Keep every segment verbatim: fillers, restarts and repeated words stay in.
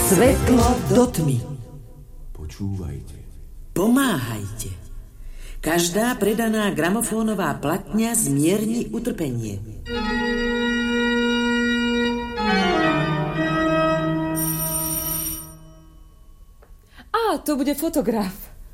Svetlo do tmy. Počúvajte. Pomáhajte. Každá predaná gramofónová platňa zmierni utrpenie. Á, to bude fotograf.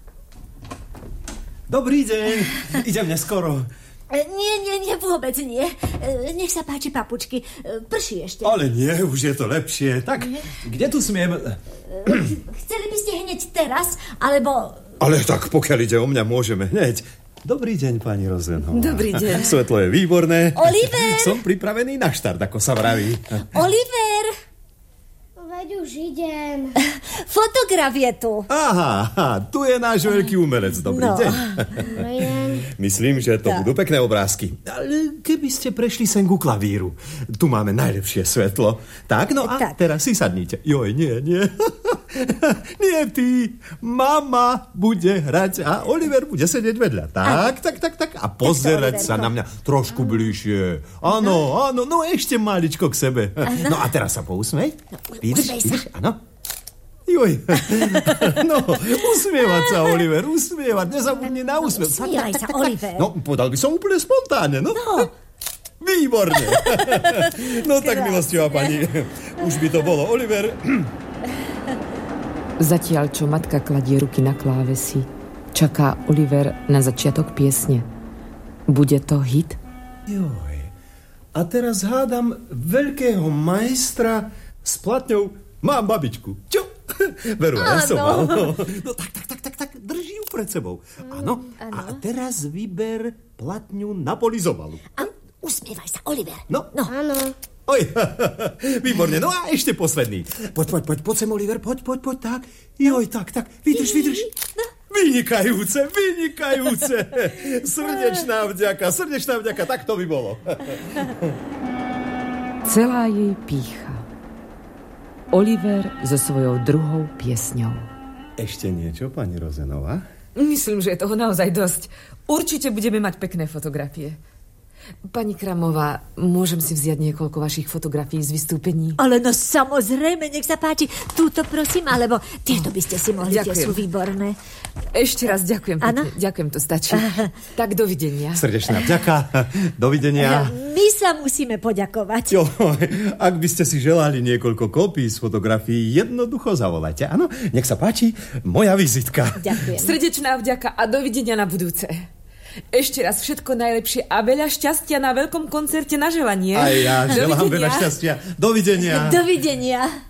Dobrý deň. Idem neskoro. Nie, nie, nie, vôbec nie. Nech sa páči, papučky. Prší ešte. Ale nie, už je to lepšie. Tak, kde tu smiem? Chceli by ste hneď teraz, alebo... Ale tak, pokiaľ ide o mňa, môžeme hneď. Dobrý deň, pani Rozenová. Dobrý deň. Svetlo je výborné. Oliver! Som pripravený na štart, ako sa vraví. Oliver! Veď už idem. Fotograf je tu. Aha, aha, tu je náš veľký umelec. Dobrý No. deň. Dobrý deň. Myslím, že to Tak. budú pekné obrázky. Ale keby ste prešli sem ku klavíru. Tu máme najlepšie svetlo. Tak, no a Tak. teraz si sadnite. Joj, nie, nie. Nie ty. Mama bude hrať a Oliver bude sedieť vedľa. Tak, tak, tak, tak. A pozerať Oliverko. sa na mňa trošku bližšie. Áno, áno, no ešte maličko k sebe. No a teraz sa pousmej. Vydrž, usmej sa. vydrž, áno. Joj. No, usmievať sa, Oliver, usmievať. Nezabudni na úsmev. Tak, Usmievaj tak, sa, tak, tak. Oliver. No, podal by som úplne spontánne, no. No. Výborne. No tak, milostivá pani, už by to bolo. Oliver. Zatiaľ, čo matka kladie ruky na klávesi, čaká Oliver na začiatok piesne. Bude to hit? Joj. A teraz hádam veľkého majstra s platňou Mám babičku. Čo? Veru, ja som mal. No tak, tak, tak, tak, tak, drží ju pred sebou. Áno. A teraz vyber platňu na polizobalu. A usmievaj sa, Oliver. No. No. Áno. Oj, výborne. No a ešte posledný. Poď, poď, poď, poď sem, Oliver, poď, poď, poď, tak. Joj, tak, tak, vydrž, vydrž. Vynikajúce, vynikajúce. Srdečná vďaka, srdečná vďaka, tak to by bolo. Celá jej pýcha. Oliver so svojou druhou piesňou. Ešte niečo, pani Rozenová? Myslím, že je toho naozaj dosť. Určite budeme mať pekné fotografie. Pani Kramová, môžem si vziať niekoľko vašich fotografií z vystúpení? Ale no samozrejme, nech sa páči. Túto prosím, alebo tieto by ste si mohli, tie Ďakujem. sú výborné. Ešte raz ďakujem Áno? pekne. Ďakujem, to stačí. Tak dovidenia. Srdečná vďaka, dovidenia. My sa musíme poďakovať. Jo, ak by ste si želali niekoľko kópií z fotografií, jednoducho zavolajte. Áno, nech sa páči, moja vizitka. Ďakujem. Srdečná vďaka a dovidenia na budúce. Ešte raz všetko najlepšie a veľa šťastia na veľkom koncerte na želanie. Aj ja želám Dovidenia. veľa šťastia. Dovidenia. Dovidenia.